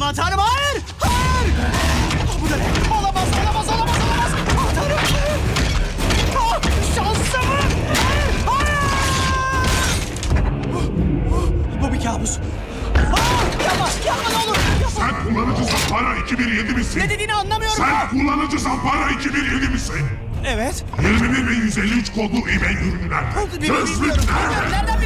Aman tanrım, hayır! Hayır! Bu da ne? Olamaz, olamaz, olamaz, olamaz! Aman tanrım, hayır! Ah, şansımı! Hayır! Bu bir kabus. Yapma, yapma ne olur! Yapma. Sen kullanıcı Zampara 2007 misin? Ne dediğini anlamıyorum. Sen kullanıcı Zampara 2007 misin? Evet. 21 ve 153 kodlu e-mail ürünler. Bilmiyorum. Gözlükler. Nereden